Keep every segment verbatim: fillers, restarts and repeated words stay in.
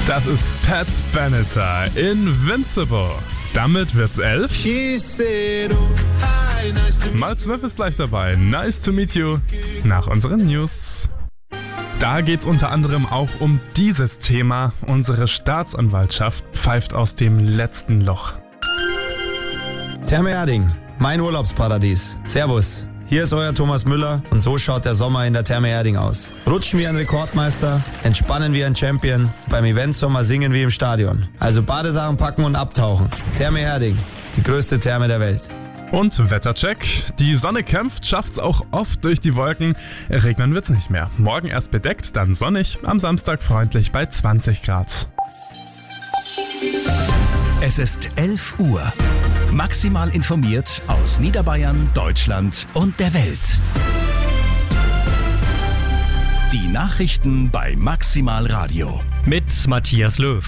Das ist Pat Benatar, Invincible. Damit wird's elf. Mal zwölf ist gleich dabei. Nice to meet you. Nach unseren News. Da geht's unter anderem auch um dieses Thema. Unsere Staatsanwaltschaft pfeift aus dem letzten Loch. Therme Erding, mein Urlaubsparadies. Servus. Hier ist euer Thomas Müller und so schaut der Sommer in der Therme Erding aus. Rutschen wie ein Rekordmeister, entspannen wie ein Champion, beim Eventsommer singen wie im Stadion. Also Badesachen packen und abtauchen. Therme Erding, die größte Therme der Welt. Und Wettercheck. Die Sonne kämpft, schafft's auch oft durch die Wolken. Regnen wird's nicht mehr. Morgen erst bedeckt, dann sonnig, am Samstag freundlich bei zwanzig Grad. Es ist elf Uhr. Maximal informiert aus Niederbayern, Deutschland und der Welt. Die Nachrichten bei Maximal Radio. Mit Matthias Löw.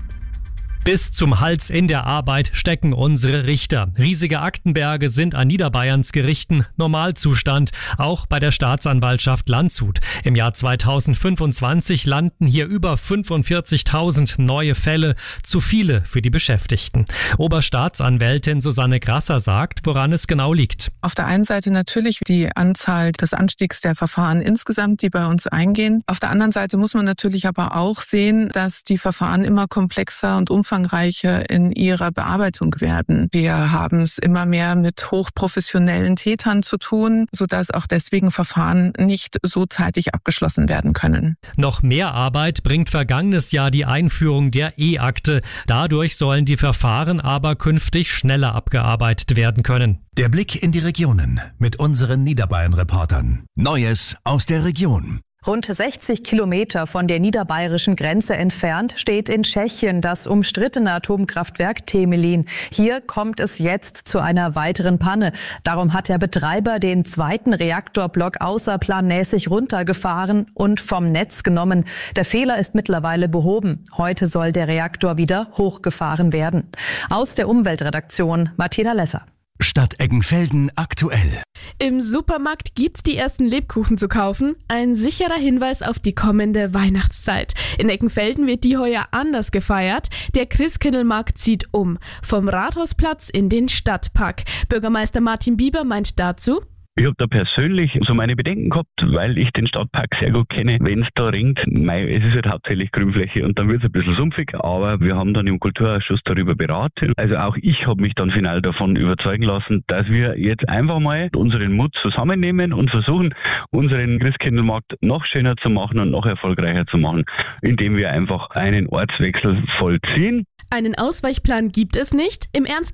Bis zum Hals in der Arbeit stecken unsere Richter. Riesige Aktenberge sind an Niederbayerns Gerichten Normalzustand, auch bei der Staatsanwaltschaft Landshut. Im Jahr zweitausendfünfundzwanzig landen hier über fünfundvierzigtausend neue Fälle, zu viele für die Beschäftigten. Oberstaatsanwältin Susanne Grasser sagt, woran es genau liegt. Auf der einen Seite natürlich die Anzahl des Anstiegs der Verfahren insgesamt, die bei uns eingehen. Auf der anderen Seite muss man natürlich aber auch sehen, dass die Verfahren immer komplexer und umfangreicher in ihrer Bearbeitung werden. Wir haben es immer mehr mit hochprofessionellen Tätern zu tun, sodass auch deswegen Verfahren nicht so zeitig abgeschlossen werden können. Noch mehr Arbeit bringt vergangenes Jahr die Einführung der E-Akte. Dadurch sollen die Verfahren aber künftig schneller abgearbeitet werden können. Der Blick in die Regionen mit unseren Niederbayern-Reportern. Neues aus der Region. Rund sechzig Kilometer von der niederbayerischen Grenze entfernt steht in Tschechien das umstrittene Atomkraftwerk Temelin. Hier kommt es jetzt zu einer weiteren Panne. Darum hat der Betreiber den zweiten Reaktorblock außerplanmäßig runtergefahren und vom Netz genommen. Der Fehler ist mittlerweile behoben. Heute soll der Reaktor wieder hochgefahren werden. Aus der Umweltredaktion Martina Lesser. Stadt Eggenfelden aktuell. Im Supermarkt gibt's die ersten Lebkuchen zu kaufen. Ein sicherer Hinweis auf die kommende Weihnachtszeit. In Eggenfelden wird die heuer anders gefeiert. Der Christkindlmarkt zieht um. Vom Rathausplatz in den Stadtpark. Bürgermeister Martin Bieber meint dazu: Ich habe da persönlich so meine Bedenken gehabt, weil ich den Stadtpark sehr gut kenne. Wenn es da regnet, mei, es ist halt hauptsächlich Grünfläche und dann wird es ein bisschen sumpfig, aber wir haben dann im Kulturausschuss darüber beraten. Also auch ich habe mich dann final davon überzeugen lassen, dass wir jetzt einfach mal unseren Mut zusammennehmen und versuchen, unseren Christkindlmarkt noch schöner zu machen und noch erfolgreicher zu machen, indem wir einfach einen Ortswechsel vollziehen. Einen Ausweichplan gibt es nicht. Im Ernst